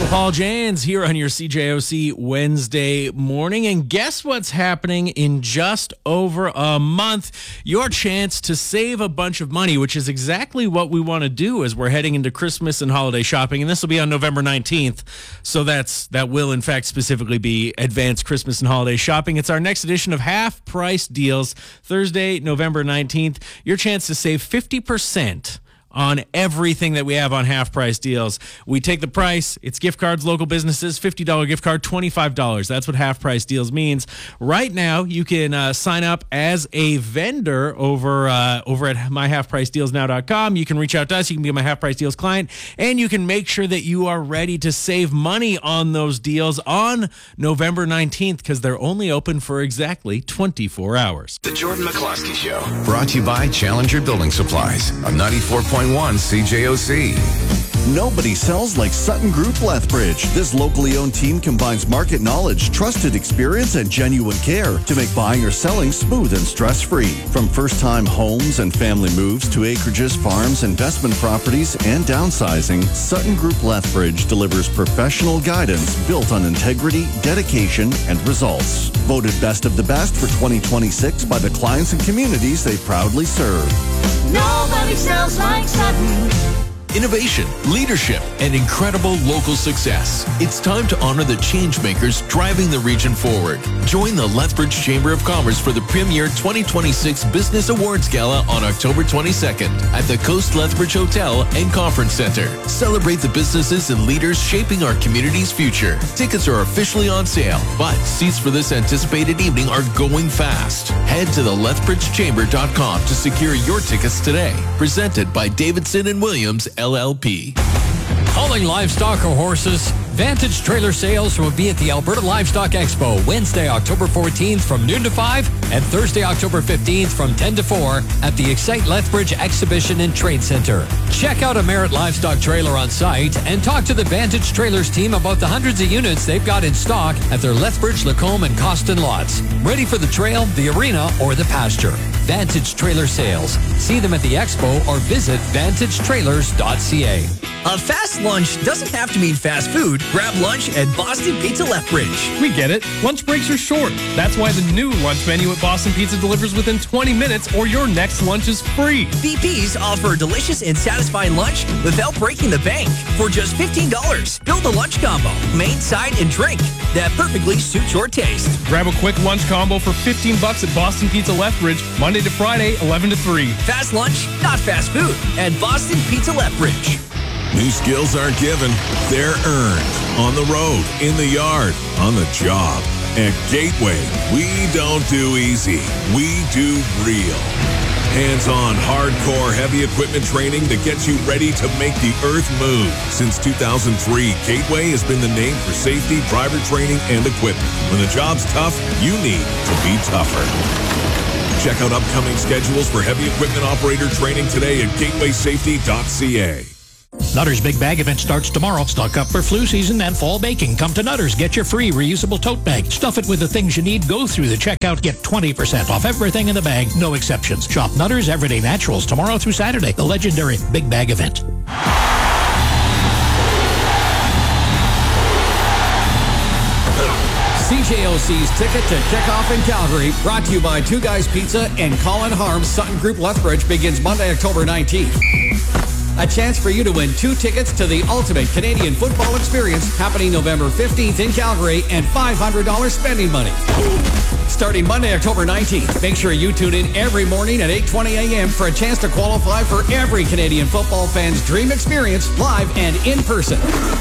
Paul Jans here on your CJOC Wednesday morning. And guess what's happening in just over a month? Your chance to save a bunch of money, which is exactly what we want to do as we're heading into Christmas and holiday shopping. And this will be on November 19th. So that will, in fact, specifically be advanced Christmas and holiday shopping. It's our next edition of Half Price Deals, Thursday, November 19th. Your chance to save 50% on everything that we have on Half Price Deals. We take the price. It's gift cards, local businesses, $50 gift card, $25. That's what Half Price Deals means. Right now, you can sign up as a vendor over at myhalfpricedealsnow.com. You can reach out to us. You can be my Half Price Deals client, and you can make sure that you are ready to save money on those deals on November 19th because they're only open for exactly 24 hours. The Jordan McCloskey Show, brought to you by Challenger Building Supplies on 94.1 CJOC. Nobody sells like Sutton Group Lethbridge. This locally owned team combines market knowledge, trusted experience, and genuine care to make buying or selling smooth and stress-free. From first-time homes and family moves to acreages, farms, investment properties, and downsizing, Sutton Group Lethbridge delivers professional guidance built on integrity, dedication, and results. Voted best of the best for 2026 by the clients and communities they proudly serve. Nobody sells like Sutton. Innovation, leadership, and incredible local success. It's time to honor the change makers driving the region forward. Join the Lethbridge Chamber of Commerce for the premier 2026 Business Awards Gala on October 22nd at the Coast Lethbridge Hotel and Conference Center. Celebrate the businesses and leaders shaping our community's future. Tickets are officially on sale, but seats for this anticipated evening are going fast. Head to the lethbridgechamber.com to secure your tickets today. Presented by Davidson and Williams LLP. Calling livestock or horses? Vantage Trailer Sales will be at the Alberta Livestock Expo Wednesday, October 14th from noon to 5 and Thursday, October 15th from 10 to 4 at the Excite Lethbridge Exhibition and Trade Center. Check out a Merit Livestock trailer on site and talk to the Vantage Trailers team about the hundreds of units they've got in stock at their Lethbridge, Lacombe, and Coston lots. Ready for the trail, the arena, or the pasture. Vantage Trailer Sales. See them at the expo or visit vantagetrailers.ca. A fast lunch doesn't have to mean fast food. Grab lunch at Boston Pizza Lethbridge. We get it. Lunch breaks are short. That's why the new lunch menu at Boston Pizza delivers within 20 minutes or your next lunch is free. BPs offer a delicious and satisfying lunch without breaking the bank. For just $15, build a lunch combo, main, side, and drink that perfectly suits your taste. Grab a quick lunch combo for $15 at Boston Pizza Lethbridge, Monday to Friday, 11 to 3. Fast lunch, not fast food at Boston Pizza Lethbridge. New skills aren't given, they're earned. On the road, in the yard, on the job. At Gateway, we don't do easy, we do real. Hands-on, hardcore, heavy equipment training that gets you ready to make the earth move. Since 2003, Gateway has been the name for safety, driver training, and equipment. When the job's tough, you need to be tougher. Check out upcoming schedules for heavy equipment operator training today at gatewaysafety.ca. Nutter's Big Bag event starts tomorrow. Stock up for flu season and fall baking. Come to Nutter's. Get your free reusable tote bag. Stuff it with the things you need. Go through the checkout. Get 20% off everything in the bag. No exceptions. Shop Nutter's Everyday Naturals tomorrow through Saturday. The legendary Big Bag event. CJOC's Ticket to Kickoff in Calgary, brought to you by Two Guys Pizza and Colin Harms. Sutton Group Lethbridge begins Monday, October 19th. A chance for you to win 2 tickets to the ultimate Canadian football experience happening November 15th in Calgary and $500 spending money. Starting Monday, October 19th. Make sure you tune in every morning at 8:20 a.m. for a chance to qualify for every Canadian football fan's dream experience, live and in person.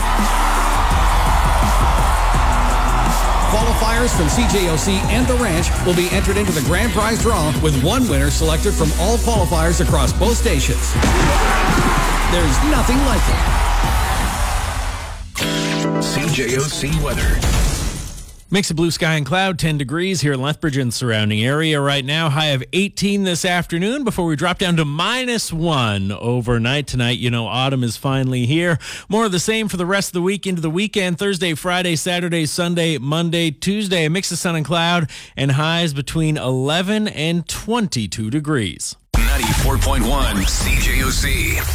Qualifiers from CJOC and The Ranch will be entered into the grand prize draw with one winner selected from all qualifiers across both stations. There's nothing like it. CJOC weather. Mix of blue sky and cloud, 10 degrees here in Lethbridge and surrounding area right now. High of 18 this afternoon before we drop down to -1 overnight tonight. You know, autumn is finally here. More of the same for the rest of the week into the weekend. Thursday, Friday, Saturday, Sunday, Monday, Tuesday. A mix of sun and cloud and highs between 11 and 22 degrees. 94.1 CJOC.